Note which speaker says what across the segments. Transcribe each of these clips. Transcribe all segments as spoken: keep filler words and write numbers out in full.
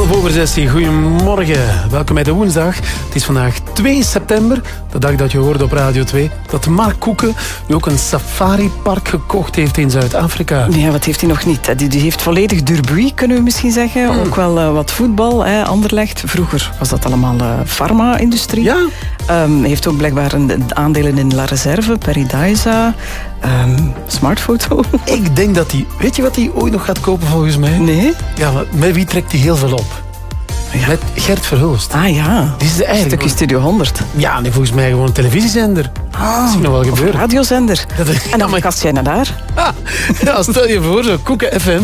Speaker 1: twaalf over zestien, goedemorgen. Welkom bij de woensdag. Het is vandaag twee september, de dag dat je hoorde op Radio twee... dat Mark Koeken nu ook een safaripark gekocht heeft in Zuid-Afrika.
Speaker 2: Ja, wat heeft hij nog niet? Die, die heeft volledig Durbuy, kunnen we misschien zeggen. Hmm. Ook wel uh, wat voetbal, hè, Anderlecht. Vroeger was dat allemaal uh, farma-industrie.
Speaker 1: Ja.
Speaker 2: Um, heeft ook blijkbaar een, aandelen in La Reserve, Paradisa, um, Smartphoto.
Speaker 1: Ik denk dat hij... Weet je wat hij ooit nog gaat kopen volgens mij?
Speaker 2: Nee.
Speaker 1: Ja, maar met wie trekt hij heel veel op? Ja. Met Gert Verhulst.
Speaker 2: Ah ja,
Speaker 1: die is eigenlijk
Speaker 2: stukje Studio honderd.
Speaker 1: Ja, nee, volgens mij gewoon een televisiezender.
Speaker 2: Ah,
Speaker 1: dat zie nog wel gebeuren.
Speaker 2: Of een radiozender.
Speaker 1: Dat is,
Speaker 2: en dan ja, kast jij naar daar.
Speaker 1: Ah, ja, stel je voor, zo Koeken F M.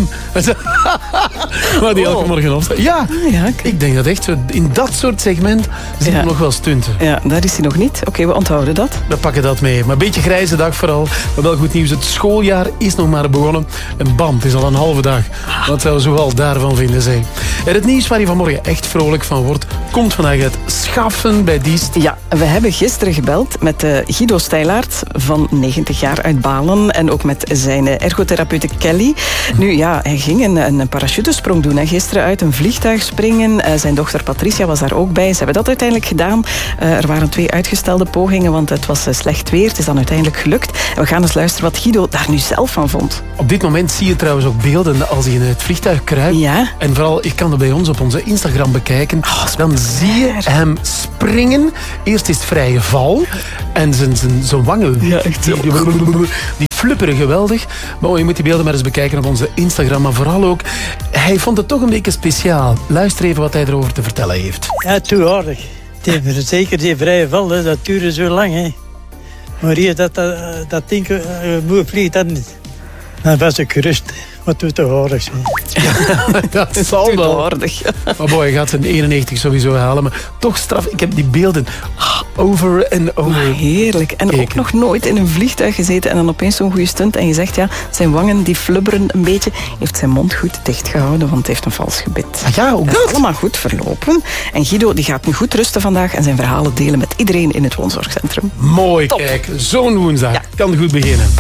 Speaker 1: Waar die oh. elke morgen opstaat. Ja,
Speaker 2: ah, ja okay.
Speaker 1: Ik denk dat echt zo, in dat soort segment zien we ja. nog wel stunten.
Speaker 2: Ja, daar is hij nog niet. Oké, okay, we onthouden dat.
Speaker 1: We pakken dat mee. Maar een beetje grijze dag vooral. Maar wel goed nieuws. Het schooljaar is nog maar begonnen. En bam, het is al een halve dag. Wat zouden we zoal daarvan vinden, zeg. En het nieuws waar je vanmorgen echt vrolijk van wordt, komt vandaag uit Schaffen bij Diest.
Speaker 2: Ja, we hebben gisteren gebeld met uh, Guido Stijlaert van negentig jaar uit Balen en ook met zijn uh, ergotherapeute Kelly. Nu ja, hij ging een, een parachutesprong doen. Hè. Gisteren uit een vliegtuig springen. Uh, zijn dochter Patricia was daar ook bij. Ze hebben dat uiteindelijk gedaan. Uh, er waren twee uitgestelde pogingen, want het was uh, slecht weer. Het is dan uiteindelijk gelukt. En we gaan eens luisteren wat Guido daar nu zelf van vond.
Speaker 1: Op dit moment zie je trouwens ook beelden als hij in het vliegtuig kruipt.
Speaker 2: Ja.
Speaker 1: En vooral, je kan dat bij ons op onze Instagram bekijken. Oh, dan zie je hem springen. Eerst is het vrije val. En zijn, zijn, zijn wangen.
Speaker 2: Ja, echt zo.
Speaker 1: Die, die flupperen geweldig. Maar oh, je moet die beelden maar eens bekijken op onze Instagram. Maar vooral ook, hij vond het toch een beetje speciaal. Luister even wat hij erover te vertellen heeft.
Speaker 3: Ja, toeaardig. Zeker die vrije val, hè, dat duurde zo lang. Hè. Maar hier, dat, dat, dat ding, uh, moe vliegt dat niet. Dan was ik gerust. Wat doet toch aardig zijn.
Speaker 1: Ja, dat zal wel. Aardig. Maar boy, hij gaat zijn eenennegentig sowieso halen. Maar toch straf, ik heb die beelden over en over.
Speaker 2: Maar heerlijk. En Keken. Ook nog nooit in een vliegtuig gezeten en dan opeens zo'n goede stunt. En je zegt, ja, zijn wangen die flubberen een beetje. Hij heeft zijn mond goed dichtgehouden, want hij heeft een vals gebit.
Speaker 1: Ah ja, ook dat.
Speaker 2: Dat is allemaal goed verlopen. En Guido die gaat nu goed rusten vandaag en zijn verhalen delen met iedereen in het woonzorgcentrum.
Speaker 1: Mooi,
Speaker 2: Top.
Speaker 1: Kijk. Zo'n woensdag. Ja. Kan goed beginnen.